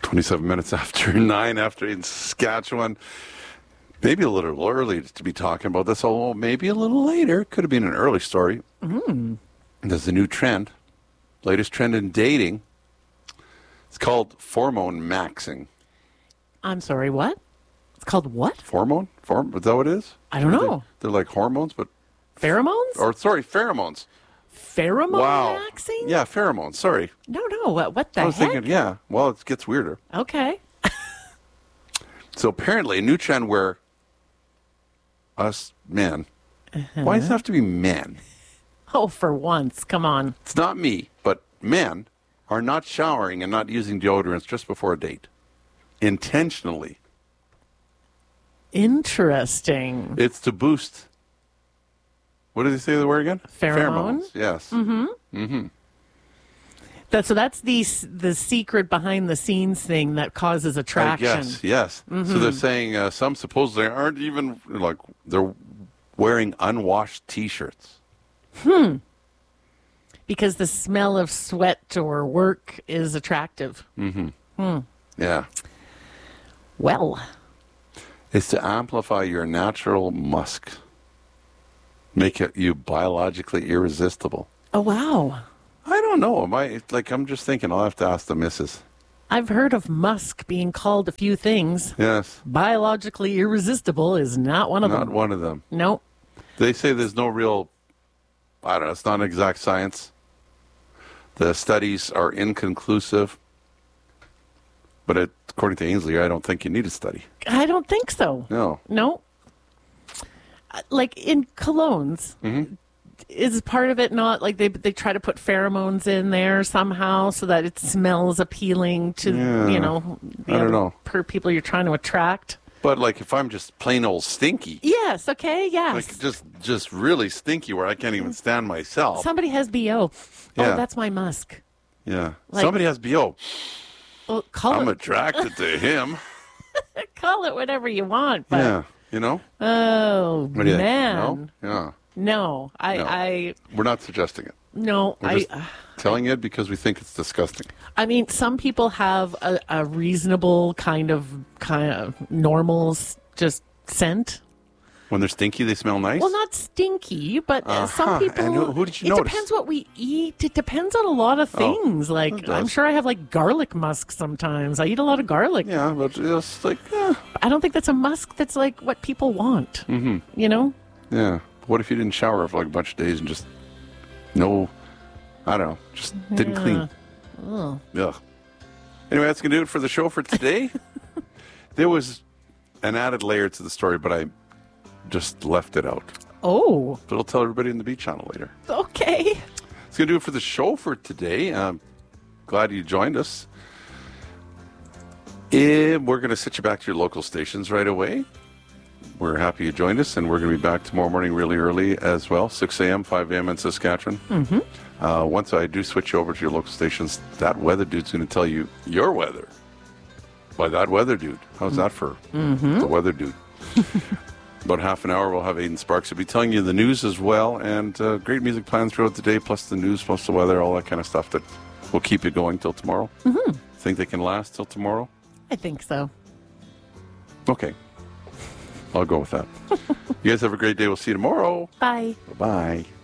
27 minutes after 9 after in Saskatchewan. Maybe a little early to be talking about this, although maybe a little later. Could have been an early story. There's a new trend, latest trend in dating. It's called pheromone maxing. I'm sorry, what? It's called what? Pheromone? Is that what it is? I don't know. They're like hormones, but... Pheromones? Pheromones. Pheromone maxing? Yeah, pheromones. Sorry. No. What the I was heck? thinking, yeah. Well, it gets weirder. Okay. So apparently a new trend where us men, why does it have to be men? Oh, for once. Come on. It's not me, but men are not showering and not using deodorants just before a date. Intentionally. Interesting. It's to boost... What did they say the word again? Pheromones? Yes. So that's the secret behind the scenes thing that causes attraction. Yes. So they're saying some supposedly aren't even, like, they're wearing unwashed T-shirts. Because the smell of sweat or work is attractive. Yeah. Well. It's to amplify your natural musk. Make you biologically irresistible. Oh, wow. I don't know. I'm just thinking I'll have to ask the missus. I've heard of musk being called a few things. Yes. Biologically irresistible is not one of them. Not one of them. Nope. They say there's no real, I don't know, it's not an exact science. The studies are inconclusive. But according to Ainsley, I don't think you need a study. I don't think so. No. Like in colognes, is part of it not like they try to put pheromones in there somehow so that it smells appealing to, I don't know. Per people you're trying to attract? But like if I'm just plain old stinky. Yes, okay, yes. Like just really stinky where I can't even stand myself. Somebody has BO. Yeah. Oh, that's my musk. Yeah. Like- Somebody has BO. Well, I'm attracted to him. call it whatever you want, but Yeah. You know? oh What do you man. think? No? Yeah. No, I We're not suggesting it. no, We're just telling it because we think it's disgusting. I mean, some people have a reasonable kind of normal just scent. When they're stinky, they smell nice? Well, not stinky, but some people. And who did you it notice? depends what we eat. It depends on a lot of things. it Like does. I'm sure I have like garlic musk sometimes. I eat a lot of garlic. Yeah, but just like, I don't think that's a musk that's like what people want. Mm-hmm. You know? yeah. What if you didn't shower for like a bunch of days and just I don't know, just didn't clean? Oh. Yeah. Anyway, that's going to do it for the show for today. There was an added layer to the story, but I just left it out. Oh. But I'll tell everybody in the Beat Channel later. Okay. It's going to do it for the show for today. Glad you joined us. And we're going to sit you back to your local stations right away. We're happy you joined us, and we're going to be back tomorrow morning really early as well, 6 a.m., 5 a.m. in Saskatchewan. Once I do switch you over to your local stations, that weather dude's going to tell you your weather by that weather dude. How's that for the weather dude? About half an hour, we'll have Aidan Sparks. He'll be telling you the news as well, and great music planned throughout the day, plus the news, plus the weather, all that kind of stuff that will keep you going till tomorrow. Think they can last till tomorrow? I think so. Okay. I'll go with that. You guys have a great day. We'll see you tomorrow. Bye. Bye-bye.